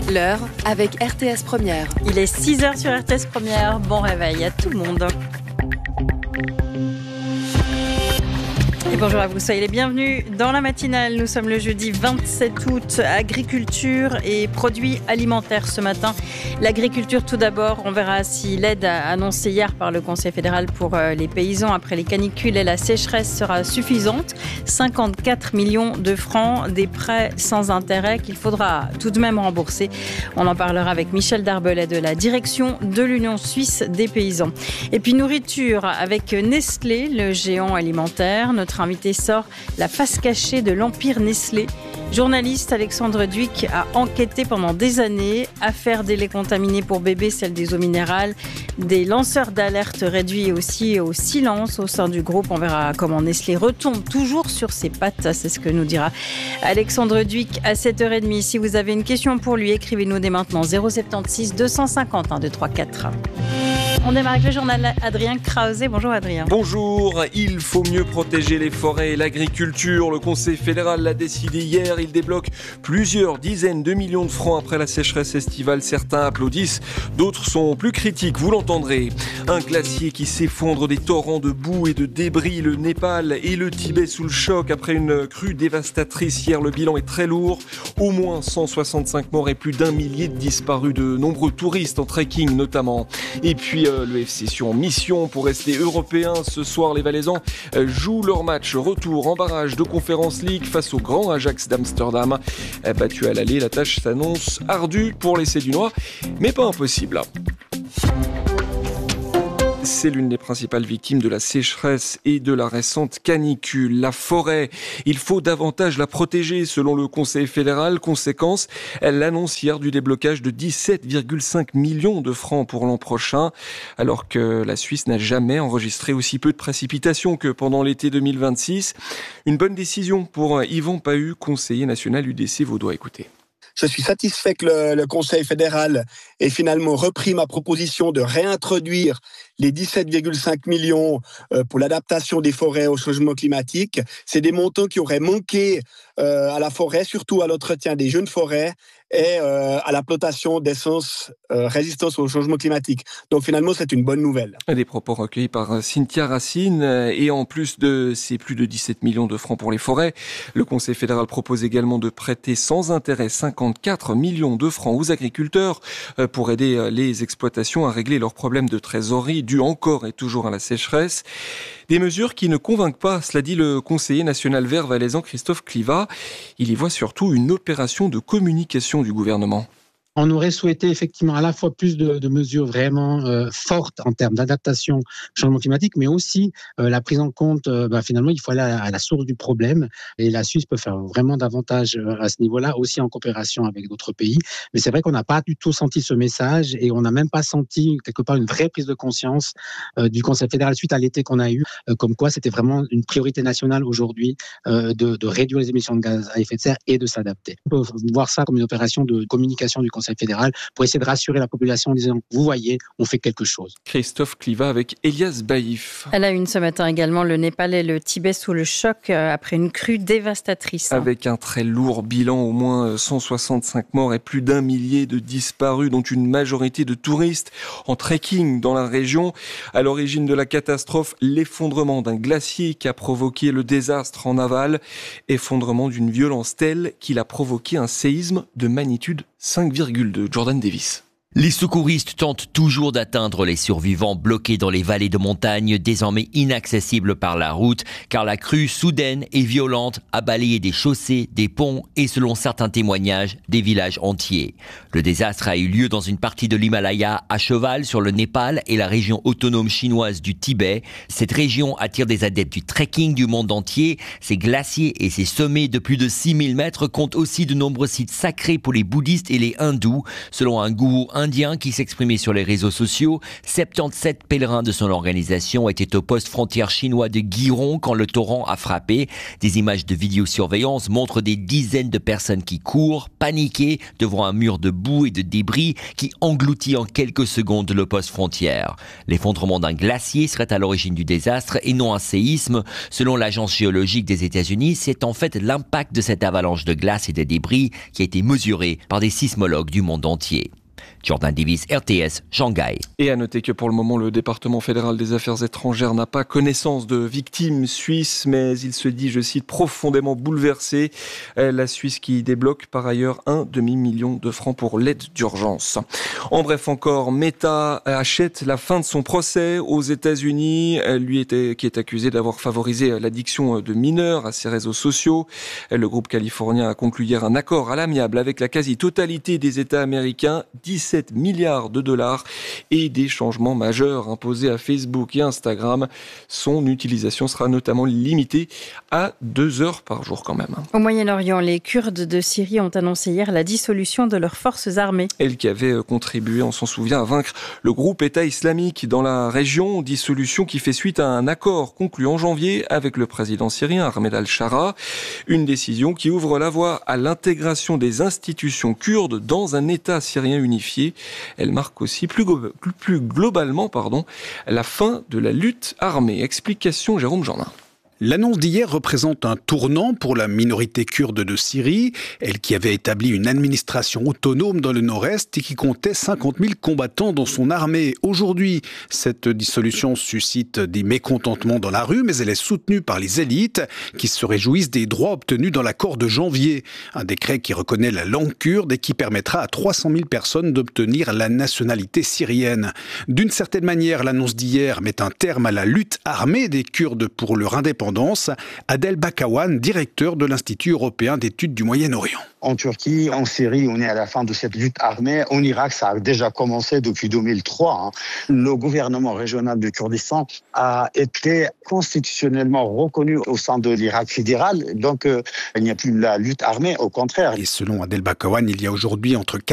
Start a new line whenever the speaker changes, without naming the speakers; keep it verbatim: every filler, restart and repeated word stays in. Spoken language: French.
L'heure avec R T S Première.
Il est six heures sur R T S Première. Bon réveil à tout le monde. Et bonjour à vous, soyez les bienvenus dans la matinale. Nous sommes le jeudi vingt-sept août. Agriculture et produits alimentaires ce matin. L'agriculture tout d'abord, on verra si l'aide annoncée hier par le Conseil fédéral pour les paysans après les canicules et la sécheresse sera suffisante. cinquante-quatre millions de francs, des prêts sans intérêt qu'il faudra tout de même rembourser. On en parlera avec Michel Darbelet de la direction de l'Union suisse des paysans. Et puis nourriture avec Nestlé, le géant alimentaire. Notre invité sort la face cachée de l'empire Nestlé. Journaliste Alexandre Duic a enquêté pendant des années. Affaire des laits contaminés pour bébés, celle des eaux minérales. Des lanceurs d'alerte réduits aussi au silence au sein du groupe. On verra comment Nestlé retombe toujours sur ses pattes. C'est ce que nous dira Alexandre Duic à sept heures trente. Si vous avez une question pour lui, écrivez-nous dès maintenant zéro sept six deux cent cinquante un deux trois quatre. On démarre avec le journal Adrien Krause. Bonjour Adrien.
Bonjour, il faut mieux protéger les forêts et l'agriculture. Le Conseil fédéral l'a décidé hier. Il débloque plusieurs dizaines de millions de francs après la sécheresse estivale. Certains applaudissent, d'autres sont plus critiques, vous l'entendrez. Un glacier qui s'effondre, des torrents de boue et de débris. Le Népal et le Tibet sous le choc après une crue dévastatrice. Hier, le bilan est très lourd. Au moins cent soixante-cinq morts et plus d'un millier de disparus. De nombreux touristes en trekking notamment. Et puis euh, le F C Sion mission pour rester européen. Ce soir, les Valaisans jouent leur match retour en barrage de Conference League face au grand Ajax d'Amsterdam. Battu à l'aller, la tâche s'annonce ardue pour les Sédunois, mais pas impossible. C'est l'une des principales victimes de la sécheresse et de la récente canicule. La forêt, il faut davantage la protéger selon le Conseil fédéral. Conséquence, elle annonce hier du déblocage de dix-sept virgule cinq millions de francs pour l'an prochain, alors que la Suisse n'a jamais enregistré aussi peu de précipitations que pendant l'été deux mille vingt-six. Une bonne décision pour Yvan Pahu, conseiller national U D C Vaudois. Écoutez.
Je suis satisfait que le, le Conseil fédéral ait finalement repris ma proposition de réintroduire les dix-sept virgule cinq millions pour l'adaptation des forêts au changement climatique. C'est des montants qui auraient manqué euh, à la forêt, surtout à l'entretien des jeunes forêts et euh, à la plantation d'essences euh, résistance au changement climatique. Donc finalement, c'est une bonne nouvelle.
Des propos recueillis par Cynthia Racine. Et en plus de ces plus de dix-sept millions de francs pour les forêts, le Conseil fédéral propose également de prêter sans intérêt cinquante-quatre millions de francs aux agriculteurs pour aider les exploitations à régler leurs problèmes de trésorerie dus encore et toujours à la sécheresse. Des mesures qui ne convainquent pas, cela dit le conseiller national vert valaisan Christophe Cliva. Il y voit surtout une opération de communication du gouvernement.
On aurait souhaité effectivement à la fois plus de, de mesures vraiment euh, fortes en termes d'adaptation au changement climatique, mais aussi euh, la prise en compte, euh, bah, finalement, il faut aller à, à la source du problème. Et la Suisse peut faire vraiment davantage euh, à ce niveau-là, aussi en coopération avec d'autres pays. Mais c'est vrai qu'on n'a pas du tout senti ce message et on n'a même pas senti quelque part une vraie prise de conscience euh, du Conseil fédéral suite à l'été qu'on a eu, euh, comme quoi c'était vraiment une priorité nationale aujourd'hui euh, de, de réduire les émissions de gaz à effet de serre et de s'adapter. On peut voir ça comme une opération de communication du Conseil fédéral pour essayer de rassurer la population en disant vous voyez, on fait quelque chose.
Christophe Cliva avec Elias Baïf.
À la une ce matin également, le Népal et le Tibet sous le choc après une crue dévastatrice.
Avec un très lourd bilan, au moins cent soixante-cinq morts et plus d'un millier de disparus, dont une majorité de touristes en trekking dans la région. À l'origine de la catastrophe, l'effondrement d'un glacier qui a provoqué le désastre en aval. Effondrement d'une violence telle qu'il a provoqué un séisme de magnitude cinq virgule deux. Jordan Davis.
Les secouristes tentent toujours d'atteindre les survivants bloqués dans les vallées de montagne, désormais inaccessibles par la route, car la crue soudaine et violente a balayé des chaussées, des ponts et, selon certains témoignages, des villages entiers. Le désastre a eu lieu dans une partie de l'Himalaya, à cheval sur le Népal et la région autonome chinoise du Tibet. Cette région attire des adeptes du trekking du monde entier. Ses glaciers et ses sommets de plus de six mille mètres comptent aussi de nombreux sites sacrés pour les bouddhistes et les hindous, selon un gourou indien indien qui s'exprimait sur les réseaux sociaux. soixante-dix-sept pèlerins de son organisation étaient au poste frontière chinois de Giron quand le torrent a frappé. Des images de vidéosurveillance montrent des dizaines de personnes qui courent, paniquées, devant un mur de boue et de débris qui engloutit en quelques secondes le poste frontière. L'effondrement d'un glacier serait à l'origine du désastre et non un séisme. Selon l'agence géologique des États-Unis, c'est en fait l'impact de cette avalanche de glace et de débris qui a été mesuré par des sismologues du monde entier. Jordan Davis, R T S, Shanghai.
Et à noter que pour le moment, le département fédéral des affaires étrangères n'a pas connaissance de victimes suisses, mais il se dit, je cite, profondément bouleversé. La Suisse qui débloque par ailleurs un demi-million de francs pour l'aide d'urgence. En bref encore, Meta achète la fin de son procès aux États-Unis. Lui était, qui est accusé d'avoir favorisé l'addiction de mineurs à ses réseaux sociaux. Le groupe californien a conclu hier un accord à l'amiable avec la quasi-totalité des États américains. dix-sept milliards de dollars et des changements majeurs imposés à Facebook et Instagram. Son utilisation sera notamment limitée à deux heures par jour quand même.
Au Moyen-Orient, les Kurdes de Syrie ont annoncé hier la dissolution de leurs forces armées.
Elles qui avaient contribué, on s'en souvient, à vaincre le groupe État islamique dans la région. Dissolution qui fait suite à un accord conclu en janvier avec le président syrien Ahmed al-Shara. Une décision qui ouvre la voie à l'intégration des institutions kurdes dans un État syrien unifié. Elle marque aussi plus, go- plus globalement pardon, la fin de la lutte armée. Explication Jérôme Jourdain.
L'annonce d'hier représente un tournant pour la minorité kurde de Syrie, elle qui avait établi une administration autonome dans le nord-est et qui comptait cinquante mille combattants dans son armée. Aujourd'hui, cette dissolution suscite des mécontentements dans la rue, mais elle est soutenue par les élites qui se réjouissent des droits obtenus dans l'accord de janvier. Un décret qui reconnaît la langue kurde et qui permettra à trois cent mille personnes d'obtenir la nationalité syrienne. D'une certaine manière, l'annonce d'hier met un terme à la lutte armée des Kurdes pour leur indépendance. Adel Bakawan, directeur de l'Institut européen d'études du Moyen-Orient.
En Turquie, en Syrie, on est à la fin de cette lutte armée. En Irak, ça a déjà commencé depuis deux mille trois. Hein. Le gouvernement régional du Kurdistan a été constitutionnellement reconnu au sein de l'Irak fédéral. Donc, euh, il n'y a plus la lutte armée, au contraire.
Et selon Adel Bakawan, il y a aujourd'hui entre